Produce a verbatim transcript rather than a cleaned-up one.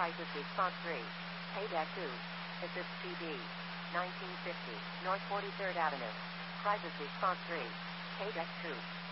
Crisis Response three. K two. Assist P D. nineteen fifty. North forty-third Avenue. Crisis Response three. K two.